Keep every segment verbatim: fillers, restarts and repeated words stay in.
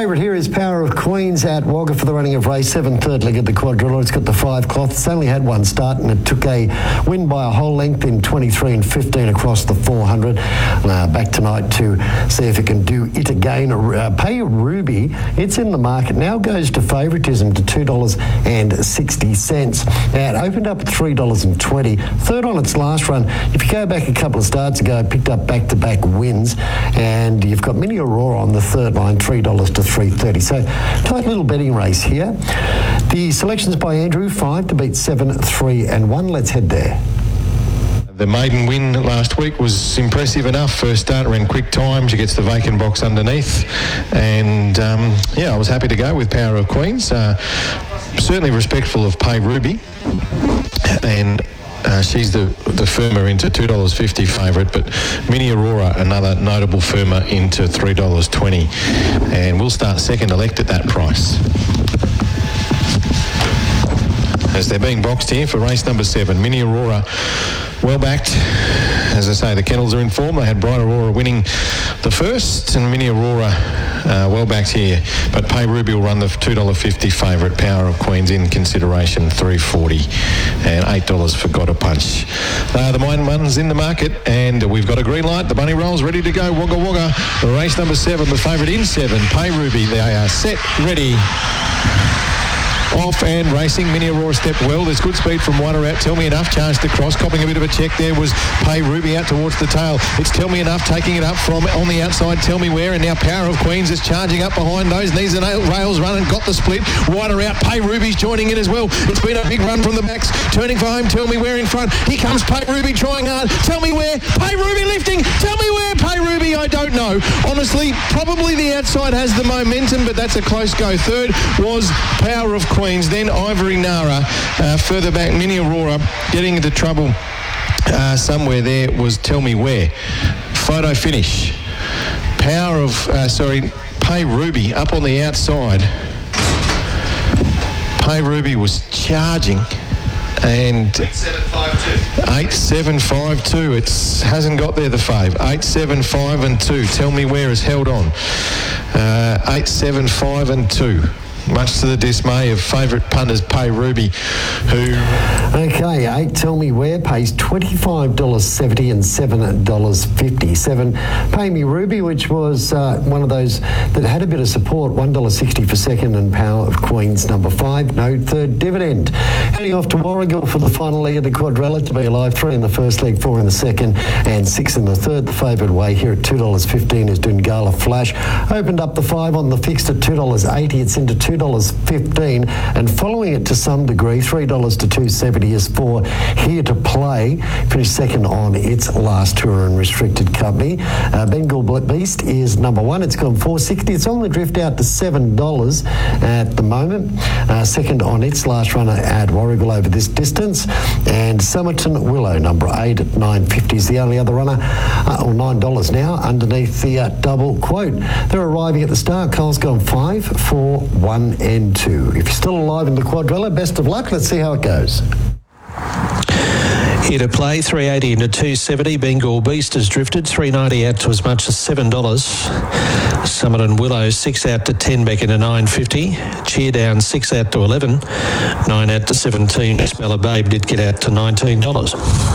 favourite here is Power of Queens at Wagga for the running of race seven, third leg of the quadrilla. It's got the five cloth. It's only had one start and it took a win by a whole length in twenty-three and fifteen across the four hundred. Uh, back tonight to see if it can do it again. Uh, Pay Ruby, it's in the market. Now goes to favouritism to two dollars sixty. Now, it opened up at three dollars twenty. Third on its last run. If you go back a couple of starts ago, it picked up back-to-back wins. And you've got Mini Aurora on the third line, three dollars to three thirty. So, tight little betting race here. The selections by Andrew, five to beat seven, three and one. Let's head there. The maiden win last week was impressive enough. First start, ran quick time. She gets the vacant box underneath. And, um, yeah, I was happy to go with Power of Queens. Uh, certainly respectful of Pay Ruby. And uh, she's the, the firmer into two dollars fifty favourite. But Mini Aurora, another notable firmer, into three dollars twenty. And we'll start second elect at that price. As they're being boxed here for race number seven. Mini Aurora, well backed. As I say, the kennels are in form. They had Bright Aurora winning the first, and Mini Aurora uh, well backed here. But Pay Ruby will run the two dollars fifty favourite. Power of Queens in consideration, three dollars forty, and eight dollars for Got a Punch. Uh, the mine one's in the market, and we've got a green light. The bunny rolls ready to go. Wagga Wagga, race number seven, the favourite in seven. Pay Ruby, they are set, ready. Off and racing. Mini Aurora stepped well. There's good speed from one out. Tell Me Enough charged across. Copping a bit of a check there was Pay Ruby out towards the tail. It's Tell Me Enough taking it up from on the outside. Tell Me Where. And now Power of Queens is charging up behind those. Knees and rails running. Got the split. Wider out. Pay Ruby's joining in as well. It's been a big run from the backs. Turning for home. Tell Me Where in front. Here comes Pay Ruby trying hard. Tell Me Where. Pay Ruby lifting. Tell Me Where. Pay Ruby. I don't know. Honestly, probably the outside has the momentum, but that's a close go. Third was Power of Queens. Then Ivory Nara, uh, further back, Mini Aurora getting into trouble uh, somewhere there was Tell Me Where. Photo finish. Power of, uh, sorry, Pay Ruby up on the outside. Pay Ruby was charging and eight seven five two. eight seven five two. It hasn't got there, the fave. eight seven five and two. Tell Me Where has held on. Uh, eight seven five and two. Much to the dismay of favourite punters Pay Ruby, who... Okay, eight Tell Me Where pays twenty-five dollars seventy and seven dollars fifty. seven Pay Me Ruby, which was uh, one of those that had a bit of support, one dollar sixty for second, and Power of Queens number five, no third dividend. Heading off to Warragul for the final leg of the quadrilla to be alive. Three in the first leg, four in the second, and six in the third. The favoured way here at two dollars fifteen is Dungala Flash. Opened up the five on the fixed at two dollars eighty. It's into two dollars fifteen, and following it to some degree, three dollars to two dollars seventy is for Here to Play. Finished second on its last tour and restricted company. Uh, Bengal Beast is number one. It's gone four dollars sixty. It's on the drift out to seven dollars at the moment. Uh, second on its last run at Warragul over this distance. And Somerton Willow, number eight at nine dollars fifty is the only other runner, uh, or nine dollars now, underneath the uh, double quote. They're arriving at the start. Cole's gone five, four, one and two. If you're still alive in the quadrilla, best of luck. Let's see how it goes. Here to Play, three eighty into two seventy. Bengal Beast has drifted, three ninety out to as much as seven dollars. Summit and Willow, six out to ten back into nine fifty. Cheer Down, six out to eleven. nine out to seventeen. Speller Babe did get out to nineteen dollars.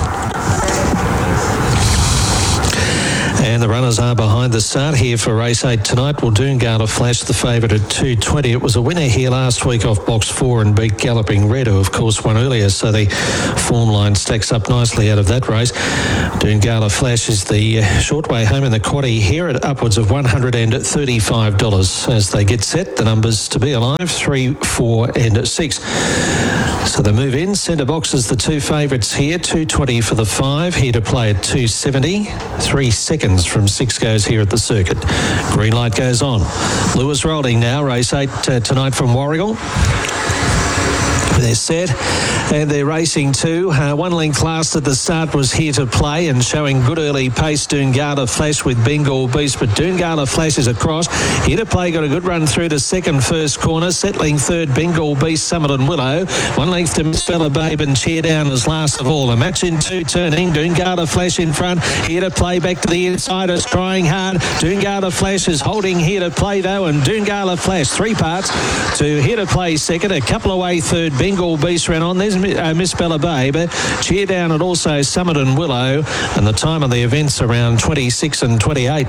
And the runners are behind the start here for race eight tonight. Wollongong Flash, the favourite at two twenty. It was a winner here last week off box four and beat Galloping Red, who of course won earlier, so the form line stacks up nicely out of that race. Wollongong Flash is the short way home in the quaddie here at upwards of one hundred thirty-five dollars. As they get set, the numbers to be alive, three, four and six. So they move in. Centre box is the two favourites here, two twenty for the five. Here to Play at two seventy. Three seconds from six goes here at the circuit. Green light goes on. Lewis rolling now, race eight uh, tonight from Warragul. They're set and they're racing too. Uh, one length last at the start was Here to Play and showing good early pace. Doongala Flash with Bengal Beast, but Doongala Flash is across. Here to Play got a good run through to second first corner. Settling third, Bengal Beast, Summit and Willow. One length to Miss Bella Babe and Cheer Down as last of all. A match in two turning. Doongala Flash in front. Here to Play back to the inside is trying hard. Doongala Flash is holding Here to Play though, and Doongala Flash three parts to Here to Play second. A couple away third. Bengal Beast ran on. There's uh, Miss Bella Babe. Cheer Down and also Summit and Willow. And the time of the event's around twenty-six and twenty-eight.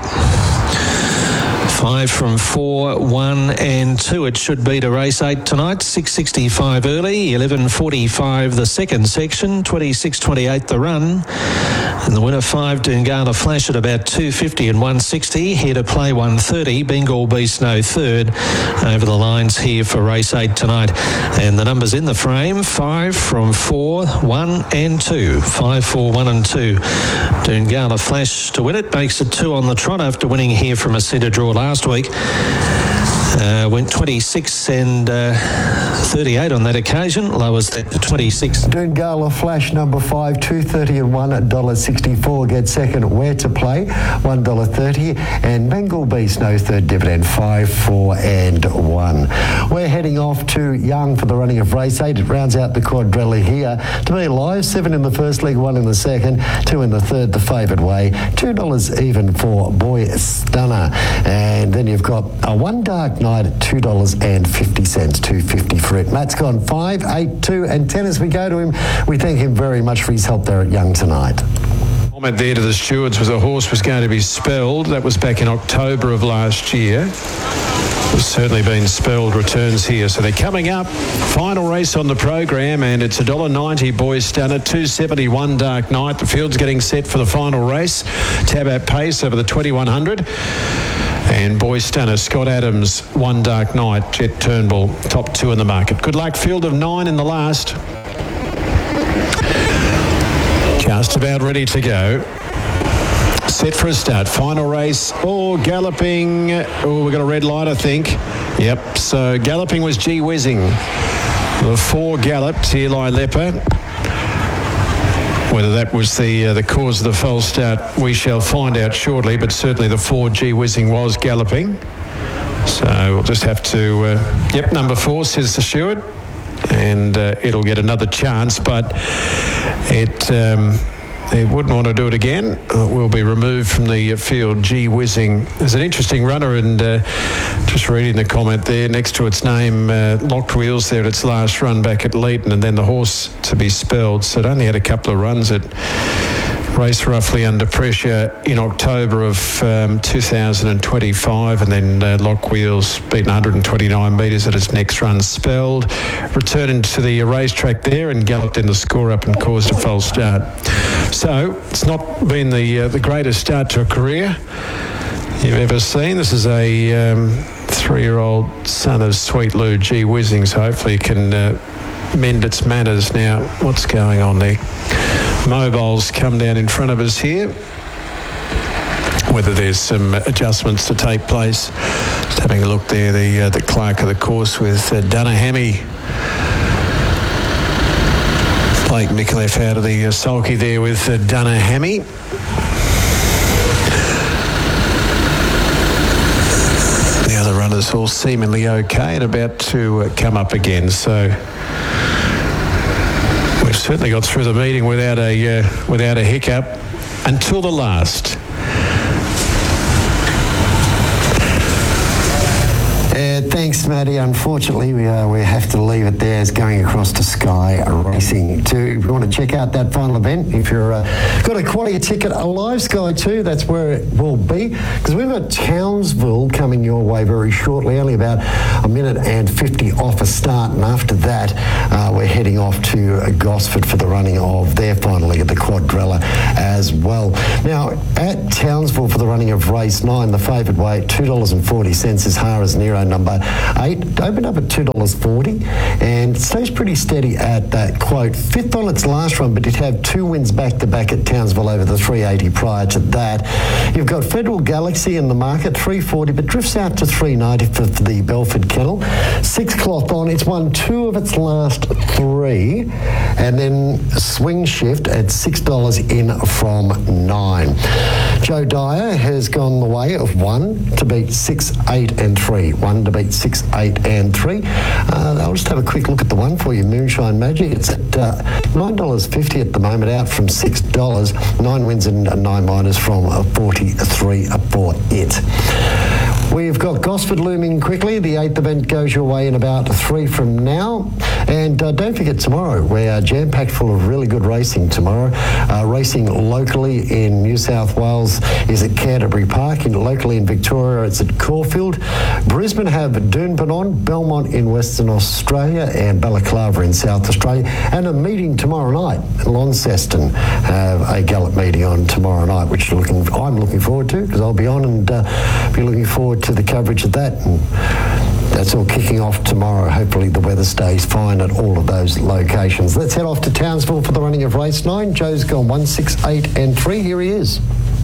Five from four, one and two. It should be to race eight tonight. six sixty-five early, eleven forty-five the second section, twenty-six twenty-eight the run. And the winner five, Doongala Flash at about two fifty and one sixty. Here to Play one thirty. Bengal Beast no third. Over the lines here for race eight tonight. And the numbers in the frame, five from four, one and two. Five, four, one and two. Doongala Flash to win it. Makes it two on the trot after winning here from a centre draw last week. Uh, went twenty-six and uh, thirty-eight on that occasion. Lowest at twenty-six. Doongala Flash number five, two thirty and one dollar sixty-four. Get second, Where to Play, one dollar thirty. And Bengal Beast no third dividend, five, four and one. We're heading off to Young for the running of race eight. It rounds out the quadrella here. To be alive, seven in the first leg, one in the second, two in the third, the favoured way. Two dollars even for Boy Stunner. And then you've got a One Dark Night at two dollars fifty, two fifty for it. Matt's gone five, eight, two and ten as we go to him. We thank him very much for his help there at Young tonight. Comment there to the stewards was a horse was going to be spelled. That was back in October of last year. There's certainly been spelled returns here. So they're coming up. Final race on the program, and it's one dollar ninety Boy Stunner, two seventy-one Dark Night. The field's getting set for the final race. Tab at pace over the twenty-one hundred. And Boy Stunner, Scott Adams, One Dark Night, Jet Turnbull, top two in the market. Good luck. Field of nine in the last. Just about ready to go. Set for a start. Final race. Oh, galloping. Oh, we've got a red light, I think. Yep. So galloping was G Whizzing. The four galloped, Eli Leper. Whether that was the uh, the cause of the false start, we shall find out shortly, but certainly the four G Whizzing was galloping. So we'll just have to, uh, yep, number four, says the steward, and uh, it'll get another chance, but it, um, they wouldn't want to do it again. It will be removed from the field. G Whizzing is an interesting runner, and uh, just reading the comment there next to its name, uh, Locked Wheels there at its last run back at Leeton, and then the horse to be spelled. So it only had a couple of runs at race roughly under pressure in October of um, two thousand twenty-five, and then uh, Lock Wheels beaten one hundred twenty-nine metres at its next run, spelled, returned to the racetrack there and galloped in the score up and caused a false start. So it's not been the uh, the greatest start to a career you've ever seen. This is a um, three-year-old son of Sweet Lou, G Whizzing, so hopefully it can uh, mend its manners. Now, what's going on there? Mobiles come down in front of us here. Whether there's some adjustments to take place. Just having a look there, the uh, the clerk of the course with uh, Dunahammy. Blake Micallef out of the uh, sulky there with uh, Dunahammy. The other runners all seemingly okay and about to uh, come up again. So we've certainly got through the meeting without a uh, without a hiccup until the last. Uh, thanks, Matty. Unfortunately, we uh, we have to leave it there as going across to Sky Racing. To, if you want to check out that final event, if you've uh, got a quaddy ticket, a live Sky too, that's where it will be. Because we've got Townsville coming your way very shortly, only about a minute and fifty off a start. And after that, uh, we're heading off to uh, Gosford for the running of their final leg at the quadrella as well. Now, at Townsville for the running of race nine, the favoured way, two dollars forty is Hara's Nero number eight. Opened up at two dollars forty and stays pretty steady at that quote. Fifth on its last run, but it had two wins back-to-back at Townsville over the three eighty prior to that. You've got Federal Galaxy in the market, three forty, but drifts out to three ninety for the Belford Kennel. Six cloth on. It's won two of its last three. And then Swing Shift at six dollars in from nine. Joe Dyer has gone the way of one to beat six, eight and three. One to beat six, eight and three. Uh, I'll just have a quick look at the one for you, Moonshine Magic. It's at uh, nine dollars fifty at the moment, out from six dollars. Nine wins and nine minors from forty-three for it. We've got Gosford looming quickly. The eighth event goes your way in about three from now. And uh, don't forget tomorrow, we're jam-packed full of really good racing tomorrow. Uh, racing locally in New South Wales is at Canterbury Park. And locally in Victoria, it's at Caulfield. Brisbane have Doonpanon, Belmont in Western Australia, and Balaclava in South Australia. And a meeting tomorrow night. Launceston have a Gallop meeting on tomorrow night, which looking, I'm looking forward to, because I'll be on and uh, be looking forward to the coverage of that. And that's all kicking off tomorrow. Hopefully the weather stays fine at all of those locations. Let's head off to Townsville for the running of race nine. Joe's gone one, six, eight and three. Here he is.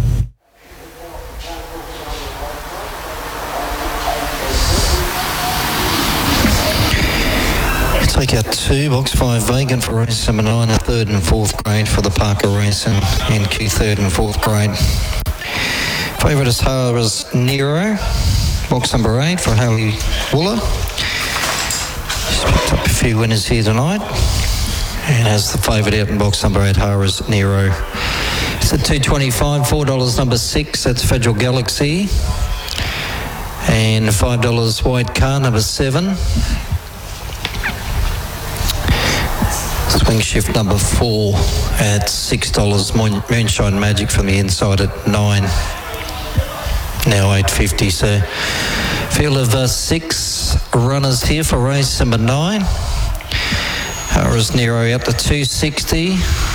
Take out two, box five vacant for race number nine, a third and fourth grade for the Parker race and N Q third and fourth grade. Favourite is Harbour's Nero, box number eight for Haley Wooler. She's picked up a few winners here tonight and has the favourite out in box number eight, Harbour's Nero. It's at two twenty-five, four dollars number six, that's Federal Galaxy, and five dollars White Car number seven. Swing Shift number four at six dollars. Moonshine Magic from the inside at nine. Now eight fifty. So field of uh, six runners here for race number nine. Harris Nero up to two sixty.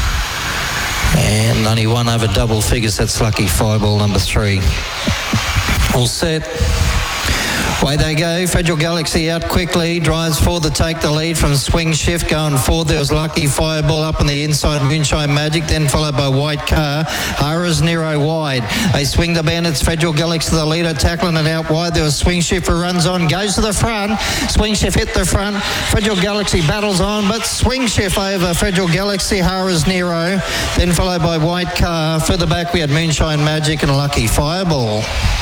And only one over double figures. That's Lucky Fireball number three. All set. Away they go. Federal Galaxy out quickly. Drives forward to take the lead from Swing Shift. Going forward, there was Lucky Fireball up on the inside. Moonshine Magic, then followed by White Car. Hara's Nero wide. They swing the bandits. Federal Galaxy the leader, tackling it out wide. There was Swing Shift who runs on. Goes to the front. Swing Shift hit the front. Federal Galaxy battles on, but Swing Shift over Federal Galaxy. Hara's Nero. Then followed by White Car. Further back we had Moonshine Magic and Lucky Fireball.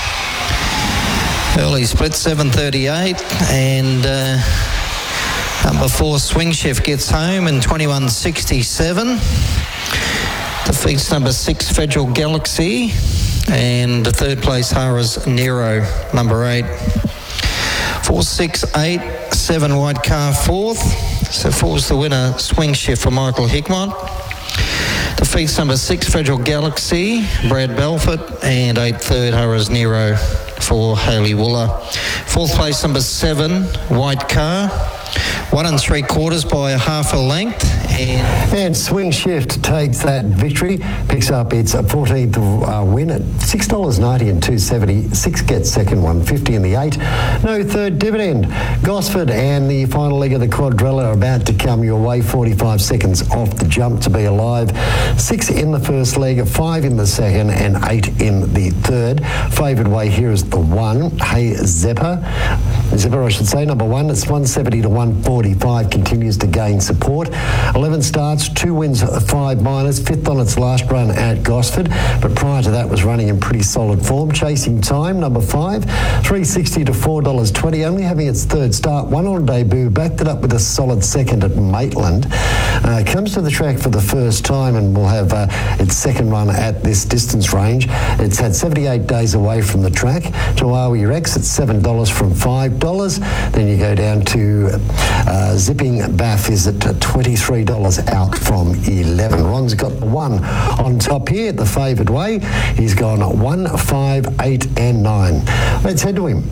Early split, seven thirty-eight, and uh, number four, Swing Shift, gets home in twenty-one sixty-seven. Defeats number six, Federal Galaxy, and the third place, Hara's Nero, number eight. Four, six, eight, seven, White Car, fourth. So four's the winner, Swing Shift for Michael Hickmott. Defeats number six, Federal Galaxy, Brad Belfort, and eight, third, Hara's Nero for Haley Wooler. Fourth place, number seven, White Car. One and three quarters by a half a length. And, and Swing Shift takes that victory, picks up its fourteenth uh, win at six dollars ninety and two seventy. Six gets second, one fifty in the eight. No third dividend. Gosford and the final leg of the quadrilla are about to come your way. forty-five seconds off the jump to be alive. Six in the first leg, five in the second, and eight in the third. Favoured way here is the one. Hey Zepper. Zepper, I should say, number one. It's one seventy to one forty-five. Continues to gain support. eleven starts, two wins, five minors, fifth on its last run at Gosford, but prior to that was running in pretty solid form. Chasing Time, number five, three sixty to four dollars twenty, only having its third start, one on debut, backed it up with a solid second at Maitland. Uh, comes to the track for the first time and will have uh, its second run at this distance range. It's had seventy-eight days away from the track. Tawawi Rex at seven dollars from five dollars. Then you go down to uh, Zipping Bath is at twenty-three dollars out from eleven. Ron's got the one on top here at the favoured way. He's gone one, five, eight and nine. Let's head to him.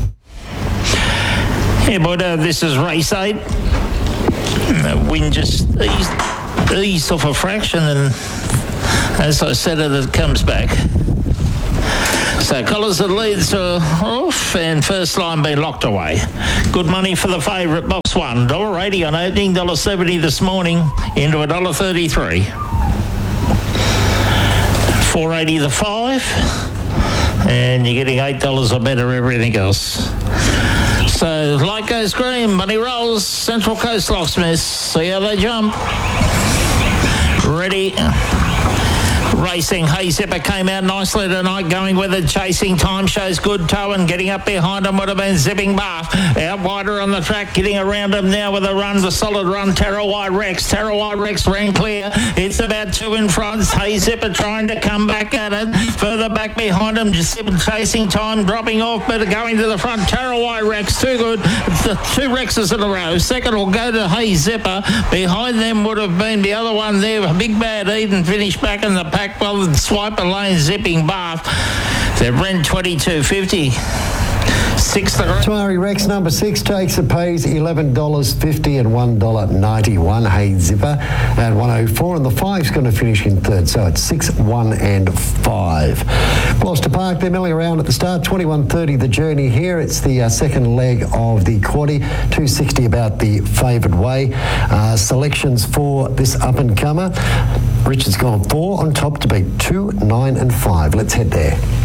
Yeah, but uh, this is race eight. The wind just eased, eased off a fraction, and as I said it, it comes back. So colours and leads are off and first line been locked away. Good money for the favourite, box one. one dollar eighty on opening, one dollar seventy this morning into one dollar thirty-three. four eighty the five. And you're getting eight dollars or better everything else. So light goes green, money rolls, Central Coast Locksmiths. See how they jump. Ready. Racing, Hey Zipper came out nicely tonight, going with it, chasing time shows good toe, and getting up behind him would have been Zipping Buff. Out wider on the track, getting around him now with a run, the solid run, Terra White Rex. Terra White Rex ran clear. It's about two in front. Hey Zipper trying to come back at it. Further back behind him, just chasing time, dropping off, but going to the front. Terra White Rex, too good. The two Rexes in a row. Second will go to Hey Zipper. Behind them would have been the other one there, Big Bad Eden, finished back in the pack. Well, the Swiper Lane Zipping Bath. They've run twenty-two fifty. Sixth. Tamari Rex number six takes a pays eleven dollars fifty and one dollar ninety-one. Hey Zipper at one oh four, and the five's going to finish in third, so it's six, one and five. Gloucester Park, they're milling around at the start. twenty-one thirty the journey here. It's the uh, second leg of the quaddie. two sixty about the favoured way. Uh, selections for this up-and-comer. Richard's gone four on top to beat two, nine and five. Let's head there.